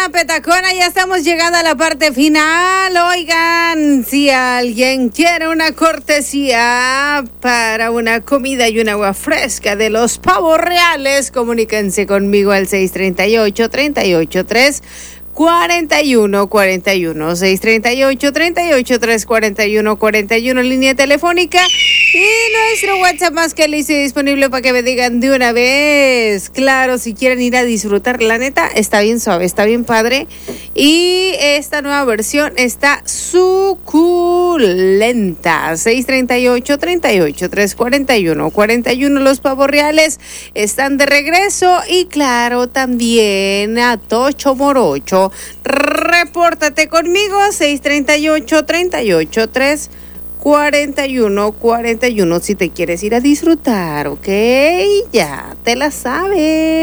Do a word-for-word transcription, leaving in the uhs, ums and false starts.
Petacona, ya estamos llegando a la parte final. Oigan, si alguien quiere una cortesía para una comida y un agua fresca de los Pavos Reales, comuníquense conmigo al seis tres ocho, tres ocho tres, cuatro uno cuatro uno, seis tres ocho, tres ocho tres, cuatro uno cuatro uno, línea telefónica, y nuestro WhatsApp más que listo y disponible para que me digan de una vez. Claro, si quieren ir a disfrutar, la neta, está bien suave, está bien padre, y esta nueva versión está suculenta. seis tres ocho, tres ocho tres, cuatro uno cuatro uno, los Pavos Reales están de regreso, y claro, también a Tocho Morocho. Repórtate conmigo, seis tres ocho, tres ocho tres, cuatro uno cuatro uno, si te quieres ir a disfrutar, ¿ok? Ya te la sabes.